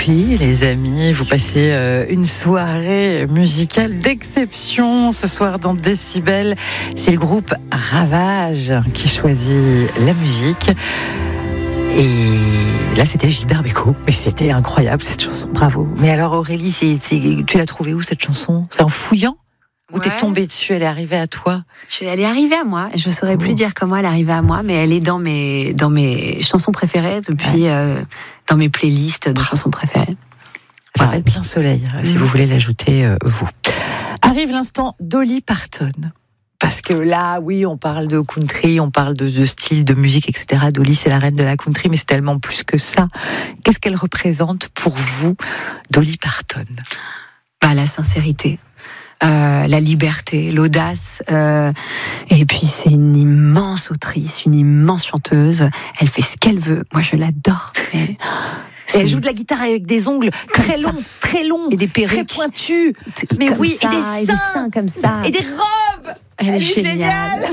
oui, les amis, vous passez une soirée musicale d'exception ce soir dans Décibel. C'est le groupe Ravage qui choisit la musique. Et là, c'était Gilbert Bécaud. Mais c'était incroyable cette chanson, bravo. Mais alors Aurélie, tu l'as trouvée où cette chanson ? C'est en fouillant ? Ou t'es tombée dessus, elle est arrivée à toi ? Elle est arrivée à moi. Je ne saurais plus dire comment elle est arrivée à moi, mais elle est dans mes chansons préférées depuis, dans mes playlists de chansons préférées. Ça s'appelle Plein Soleil, si vous voulez l'ajouter, vous. Arrive l'instant Dolly Parton. Parce que là, oui, on parle de country, on parle de style, de musique, etc. Dolly, c'est la reine de la country, mais c'est tellement plus que ça. Qu'est-ce qu'elle représente pour vous, Dolly Parton ? La sincérité. La liberté, l'audace, et puis c'est une immense autrice, une immense chanteuse. Elle fait ce qu'elle veut. Moi, je l'adore. Et elle joue de la guitare avec des ongles très longs, et des perruques très pointus. Mais comme oui, ça, et des seins comme ça, et des robes. Elle est géniale.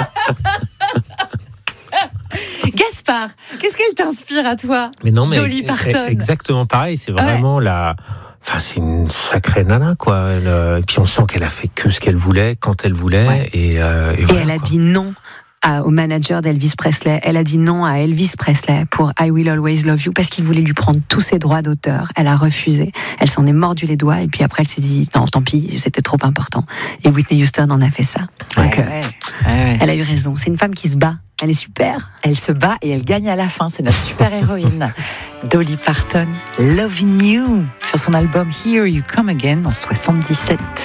Gaspard, qu'est-ce qu'elle t'inspire à toi, Dolly Parton ? Exactement pareil. C'est vraiment c'est une sacrée nana, quoi. Et puis on sent qu'elle a fait que ce qu'elle voulait, quand elle voulait. Ouais. Et voilà, elle a dit non au manager d'Elvis Presley. Elle a dit non à Elvis Presley pour I Will Always Love You parce qu'il voulait lui prendre tous ses droits d'auteur. Elle a refusé. Elle s'en est mordu les doigts et puis après elle s'est dit non, tant pis, c'était trop important. Et Whitney Houston en a fait ça. Donc elle a eu raison. C'est une femme qui se bat. Elle est super. Elle se bat et elle gagne à la fin. C'est notre super héroïne. Dolly Parton, Loving You, sur son album Here You Come Again en 77.